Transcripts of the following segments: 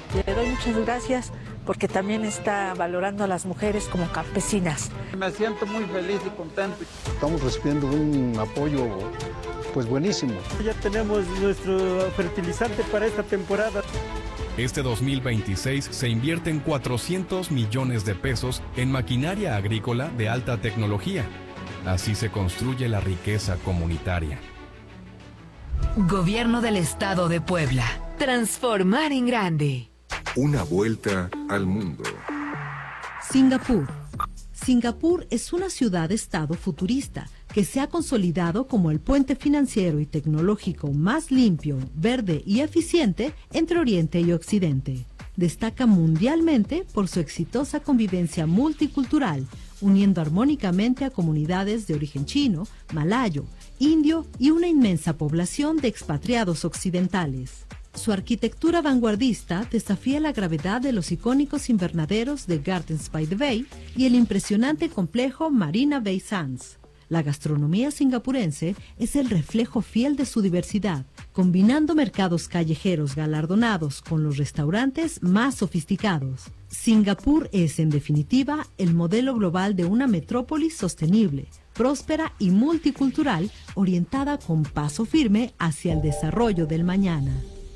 Le doy muchas gracias porque también está valorando a las mujeres como campesinas. Me siento muy feliz y contento. Estamos recibiendo un apoyo pues buenísimo. Ya tenemos nuestro fertilizante para esta temporada. Este 2026 se invierten 400 millones de pesos en maquinaria agrícola de alta tecnología. Así se construye la riqueza comunitaria. Gobierno del Estado de Puebla. Transformar en grande. Una vuelta al mundo. Singapur. Singapur es una ciudad-estado futurista que se ha consolidado como el puente financiero y tecnológico más limpio, verde y eficiente entre Oriente y Occidente. Destaca mundialmente por su exitosa convivencia multicultural, uniendo armónicamente a comunidades de origen chino, malayo, indio y una inmensa población de expatriados occidentales. Su arquitectura vanguardista desafía la gravedad de los icónicos invernaderos de Gardens by the Bay y el impresionante complejo Marina Bay Sands. La gastronomía singapurense es el reflejo fiel de su diversidad, combinando mercados callejeros galardonados con los restaurantes más sofisticados. Singapur es, en definitiva, el modelo global de una metrópolis sostenible, próspera y multicultural, orientada con paso firme hacia el desarrollo del mañana.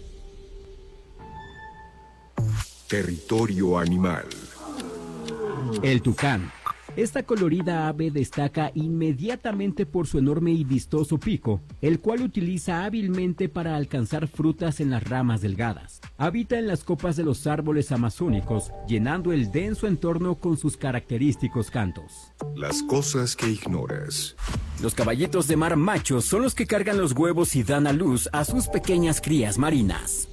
Territorio animal. El tucán. Esta colorida ave destaca inmediatamente por su enorme y vistoso pico, el cual utiliza hábilmente para alcanzar frutas en las ramas delgadas. Habita en las copas de los árboles amazónicos, llenando el denso entorno con sus característicos cantos. Las cosas que ignoras. Los caballitos de mar machos son los que cargan los huevos y dan a luz a sus pequeñas crías marinas.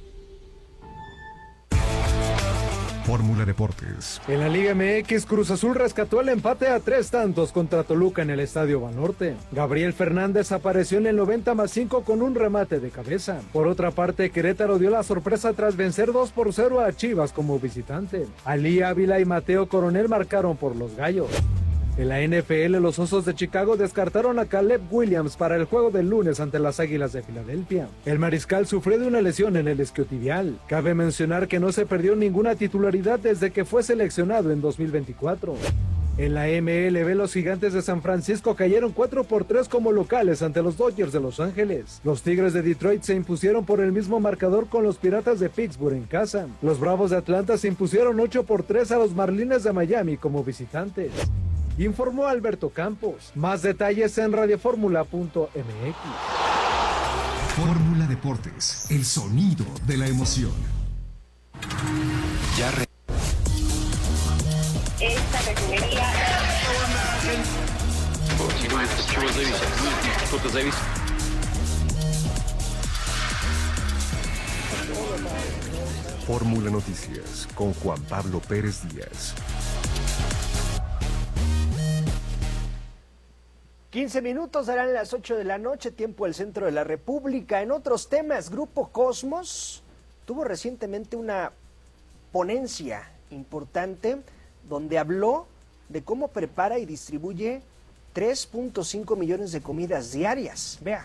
Fórmula Deportes. En la Liga MX, Cruz Azul rescató el empate a 3 tantos contra Toluca en el Estadio Banorte. Gabriel Fernández apareció en el 90+5 con un remate de cabeza. Por otra parte, Querétaro dio la sorpresa tras vencer 2-0 a Chivas como visitante. Ali Ávila y Mateo Coronel marcaron por los Gallos. En la NFL, los Osos de Chicago descartaron a Caleb Williams para el juego del lunes ante las Águilas de Filadelfia. El mariscal sufrió de una lesión en el isquiotibial. Cabe mencionar que no se perdió ninguna titularidad desde que fue seleccionado en 2024. En la MLB, los Gigantes de San Francisco cayeron 4-3 como locales ante los Dodgers de Los Ángeles. Los Tigres de Detroit se impusieron por el mismo marcador con los Piratas de Pittsburgh en casa. Los Bravos de Atlanta se impusieron 8-3 a los Marlins de Miami como visitantes. Informó Alberto Campos. Más detalles en radioformula.mx. Fórmula Deportes, el sonido de la emoción. Esta refinería. Fórmula Noticias con Juan Pablo Pérez Díaz. 15 minutos darán las 8 de la noche, tiempo del centro de la República. En otros temas, Grupo Cosmos tuvo recientemente una ponencia importante donde habló de cómo prepara y distribuye 3.5 millones de comidas diarias. Vea.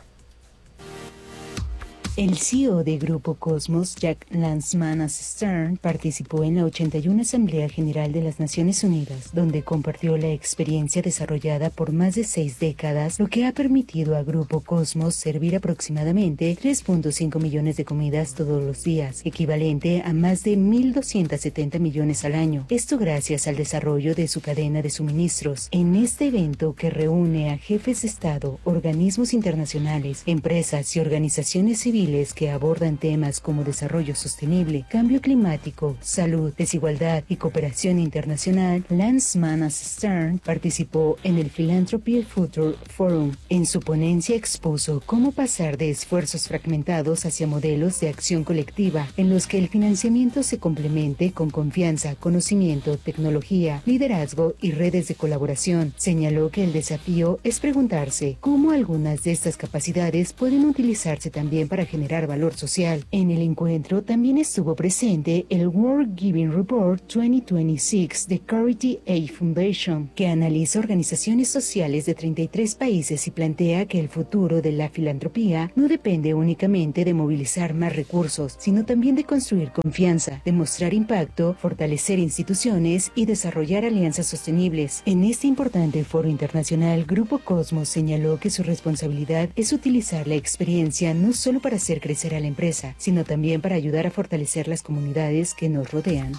El CEO de Grupo Cosmos, Jack Lansman Stern, participó en la 81 Asamblea General de las Naciones Unidas, donde compartió la experiencia desarrollada por más de 6 décadas, lo que ha permitido a Grupo Cosmos servir aproximadamente 3.5 millones de comidas todos los días, equivalente a más de 1.270 millones al año. Esto gracias al desarrollo de su cadena de suministros. En este evento que reúne a jefes de Estado, organismos internacionales, empresas y organizaciones civiles que abordan temas como desarrollo sostenible, cambio climático, salud, desigualdad y cooperación internacional, Lansman Stern participó en el Philanthropy Future Forum. En su ponencia expuso cómo pasar de esfuerzos fragmentados hacia modelos de acción colectiva, en los que el financiamiento se complemente con confianza, conocimiento, tecnología, liderazgo y redes de colaboración. Señaló que el desafío es preguntarse cómo algunas de estas capacidades pueden utilizarse también para generar generar valor social. En el encuentro también estuvo presente el World Giving Report 2026 de Charity Aid Foundation, que analiza organizaciones sociales de 33 países y plantea que el futuro de la filantropía no depende únicamente de movilizar más recursos, sino también de construir confianza, demostrar impacto, fortalecer instituciones y desarrollar alianzas sostenibles. En este importante foro internacional, Grupo Cosmos señaló que su responsabilidad es utilizar la experiencia no solo para hacer crecer a la empresa, sino también para ayudar a fortalecer las comunidades que nos rodean.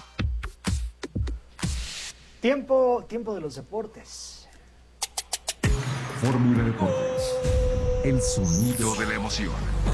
Tiempo de los deportes. Fórmula Deportes. El sonido de la emoción.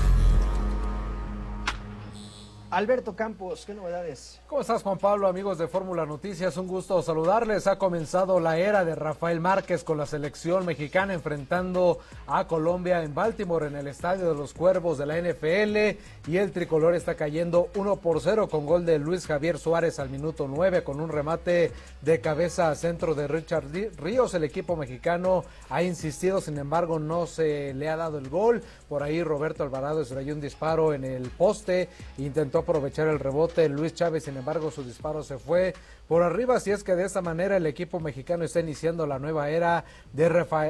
Alberto Campos, ¿qué novedades? ¿Cómo estás, Juan Pablo? Amigos de Fórmula Noticias, un gusto saludarles. Ha comenzado la era de Rafael Márquez con la selección mexicana enfrentando a Colombia en Baltimore en el Estadio de los Cuervos de la NFL, y el tricolor está cayendo 1-0 con gol de Luis Javier Suárez al minuto 9 con un remate de cabeza a centro de Richard Ríos. El equipo mexicano ha insistido, sin embargo no se le ha dado el gol. Por ahí Roberto Alvarado estrelló un disparo en el poste, intentó aprovechar el rebote Luis Chávez, sin embargo su disparo se fue por arriba. Así es que de esta manera el equipo mexicano está iniciando la nueva era de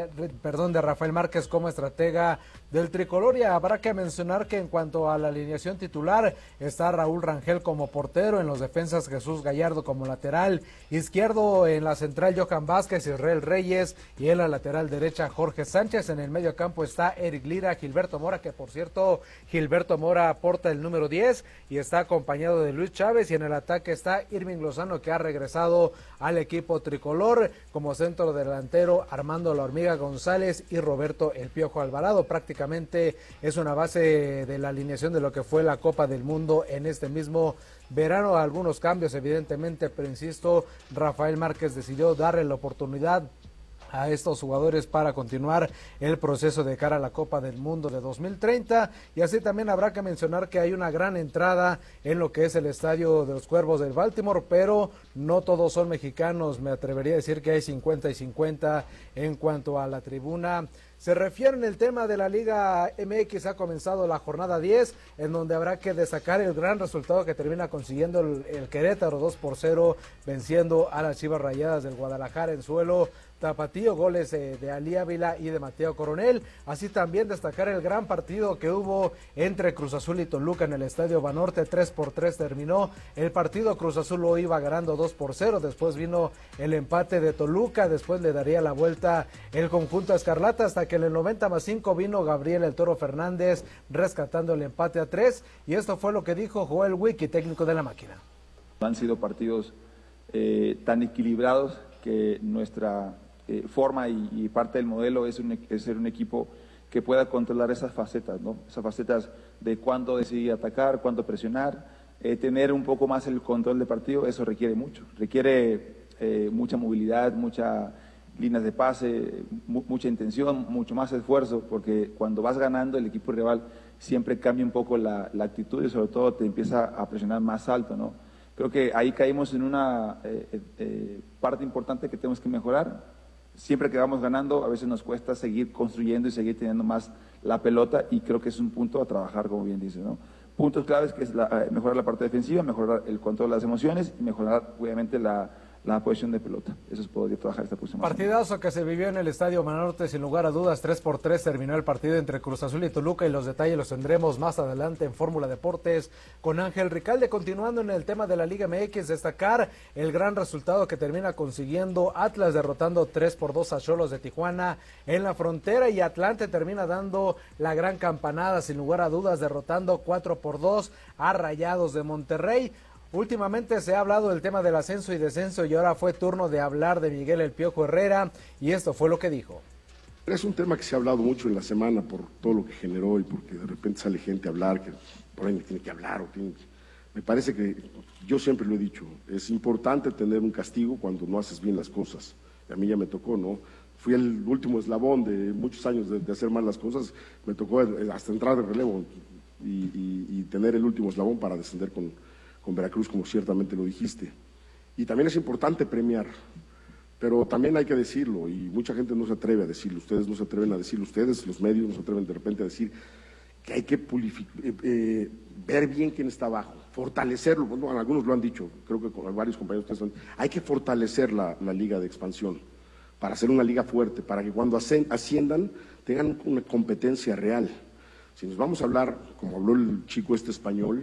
Rafael Márquez como estratega del tricolor. Y habrá que mencionar que en cuanto a la alineación titular está Raúl Rangel como portero, en los defensas Jesús Gallardo como lateral izquierdo, en la central Johan Vázquez, Israel Reyes, y en la lateral derecha Jorge Sánchez. En el medio campo está Eric Lira, Gilberto Mora, que por cierto Gilberto Mora aporta el número 10 y está acompañado de Luis Chávez, y en el ataque está Irving Lozano, que ha regresado al equipo tricolor como centro delantero Armando La Hormiga González y Roberto El Piojo Alvarado. Prácticamente es una base de la alineación de lo que fue la Copa del Mundo en este mismo verano. Algunos cambios evidentemente, pero insisto, Rafael Márquez decidió darle la oportunidad a estos jugadores para continuar el proceso de cara a la Copa del Mundo de 2030. Y así también habrá que mencionar que hay una gran entrada en lo que es el Estadio de los Cuervos del Baltimore, pero no todos son mexicanos. Me atrevería a decir que hay 50 y 50 en cuanto a la tribuna se refiere. En el tema de la Liga MX ha comenzado la jornada 10, en donde habrá que destacar el gran resultado que termina consiguiendo el Querétaro 2-0, venciendo a las Chivas Rayadas del Guadalajara en suelo tapatío, goles de Ali Ávila y de Mateo Coronel. Así también destacar el gran partido que hubo entre Cruz Azul y Toluca en el Estadio Banorte. 3-3 terminó el partido. Cruz Azul lo iba ganando 2-0, después vino el empate de Toluca, después le daría la vuelta el conjunto escarlata, hasta que en el 90+5 vino Gabriel El Toro Fernández rescatando el empate a 3, y esto fue lo que dijo Joel Wiki, técnico de la máquina. Han sido partidos tan equilibrados que nuestra forma y parte del modelo es ser un equipo que pueda controlar esas facetas, ¿no? Esas facetas de cuándo decidir atacar, cuándo presionar, tener un poco más el control del partido. Eso requiere mucho, requiere mucha movilidad, muchas líneas de pase, mucha intención, mucho más esfuerzo, porque cuando vas ganando el equipo rival siempre cambia un poco la actitud y sobre todo te empieza a presionar más alto, ¿no? Creo que ahí caímos en una parte importante que tenemos que mejorar. Siempre que vamos ganando, a veces nos cuesta seguir construyendo y seguir teniendo más la pelota, y creo que es un punto a trabajar, como bien dice, ¿no? Puntos claves que es mejorar la parte defensiva, mejorar el control de las emociones y mejorar, obviamente, la posición de pelota. Eso se podría trabajar esta próxima semana. Partidazo que se vivió en el Estadio Banorte, sin lugar a dudas. 3-3 terminó el partido entre Cruz Azul y Toluca, y los detalles los tendremos más adelante en Fórmula Deportes con Ángel Ricalde. Continuando en el tema de la Liga MX, destacar el gran resultado que termina consiguiendo Atlas, derrotando 3-2 a Xolos de Tijuana en la Frontera, y Atlante termina dando la gran campanada, sin lugar a dudas, derrotando 4-2 a Rayados de Monterrey. Últimamente se ha hablado del tema del ascenso y descenso, y ahora fue turno de hablar de Miguel El Piojo Herrera, y esto fue lo que dijo. Es un tema que se ha hablado mucho en la semana por todo lo que generó y porque de repente sale gente a hablar, que por ahí tiene que hablar. Me parece que, yo siempre lo he dicho, es importante tener un castigo cuando no haces bien las cosas. A mí ya me tocó, ¿no? Fui el último eslabón de muchos años de hacer mal las cosas, me tocó hasta entrar de relevo y tener el último eslabón para descender con Veracruz, como ciertamente lo dijiste. Y también es importante premiar, pero también hay que decirlo, y mucha gente no se atreve a decirlo. Ustedes no se atreven a decirlo, ustedes, los medios, no se atreven de repente a decir que hay que ver bien quién está abajo, fortalecerlo. Bueno, algunos lo han dicho, creo que con varios compañeros, hay que fortalecer la liga de expansión para hacer una liga fuerte, para que cuando asciendan tengan una competencia real. Si nos vamos a hablar, como habló el chico este español,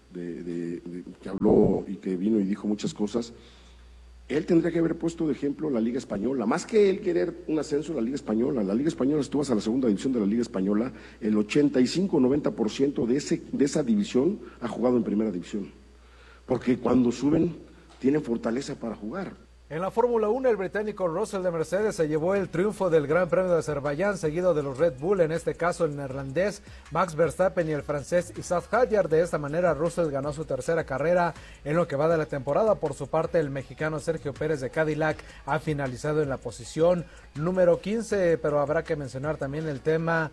que habló y que vino y dijo muchas cosas, él tendría que haber puesto de ejemplo la Liga Española, más que él querer un ascenso en la Liga Española. La Liga Española, si tú vas a la segunda división de la Liga Española, el 85-90% de esa división ha jugado en primera división, porque cuando suben tienen fortaleza para jugar. En la Fórmula 1, el británico Russell de Mercedes se llevó el triunfo del Gran Premio de Azerbaiyán, seguido de los Red Bull, en este caso el neerlandés Max Verstappen y el francés Isaac Hadjar. De esta manera, Russell ganó su tercera carrera en lo que va de la temporada. Por su parte, el mexicano Sergio Pérez de Cadillac ha finalizado en la posición número 15, pero habrá que mencionar también el tema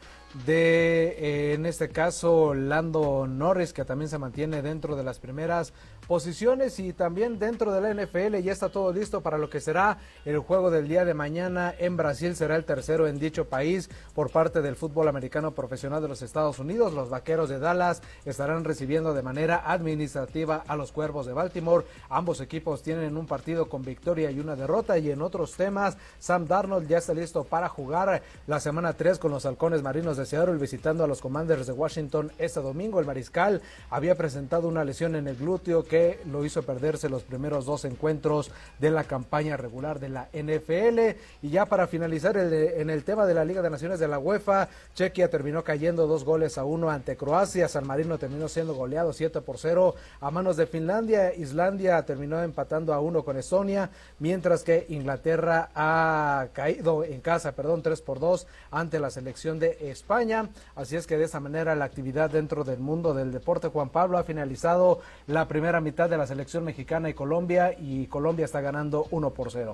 de, en este caso, Lando Norris, que también se mantiene dentro de las primeras posiciones, y también dentro de la NFL ya está todo listo para lo que será el juego del día de mañana en Brasil. Será el tercero en dicho país por parte del fútbol americano profesional de los Estados Unidos. Los Vaqueros de Dallas estarán recibiendo de manera administrativa a los Cuervos de Baltimore. Ambos equipos tienen un partido con victoria y una derrota. Y en otros temas, Sam Darnold ya está listo para jugar la semana 3 con los Halcones Marinos de Seattle, visitando a los Commanders de Washington este domingo. El mariscal había presentado una lesión en el glúteo que lo hizo perderse los primeros 2 encuentros de la campaña regular de la NFL. Y ya para finalizar en el tema de la Liga de Naciones de la UEFA, Chequia terminó cayendo 2-1 ante Croacia. San Marino terminó siendo goleado 7-0 a manos de Finlandia. Islandia terminó empatando a 1 con Estonia, mientras que Inglaterra ha caído en casa, 3-2 ante la selección de España. Así es que de esa manera la actividad dentro del mundo del deporte, Juan Pablo, ha finalizado la primera mitad de la selección mexicana y Colombia está ganando 1-0.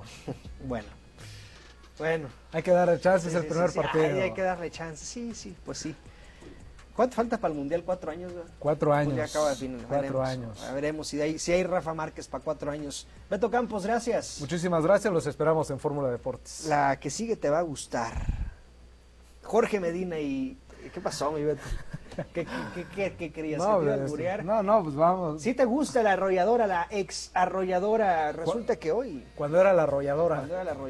Bueno. Hay que darle chances, el primer partido. Hay que darle chances, sí, pues sí. ¿Cuánto falta para el Mundial? 4 años, ¿verdad? 4 años. Pues ya acaba de fin. 4 años. Veremos si hay Rafa Márquez para 4 años. Beto Campos, gracias. Muchísimas gracias, los esperamos en Fórmula Deportes. La que sigue te va a gustar. Jorge Medina y... ¿Qué pasó, mi Beto? ¿Qué querías? No, ¿Que te iba a alburear? No, pues vamos. ¿Sí te gusta la arrolladora, la ex arrolladora? Resulta que hoy... Cuando era la arrolladora.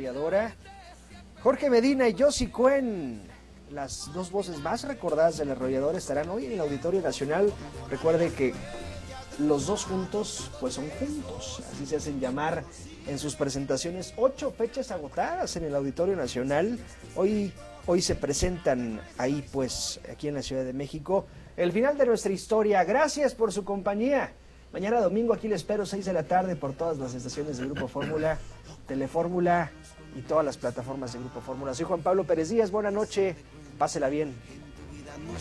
Jorge Medina y Josie Cuen, las dos voces más recordadas de la arrolladora, estarán hoy en el Auditorio Nacional. Recuerde que los dos juntos, pues son juntos, así se hacen llamar en sus presentaciones. 8 fechas agotadas en el Auditorio Nacional. Hoy se presentan ahí, pues, aquí en la Ciudad de México. El final de nuestra historia. Gracias por su compañía. Mañana domingo aquí les espero 6 de la tarde por todas las estaciones de Grupo Fórmula, Telefórmula y todas las plataformas de Grupo Fórmula. Soy Juan Pablo Pérez Díaz. Buena noche. Pásela bien.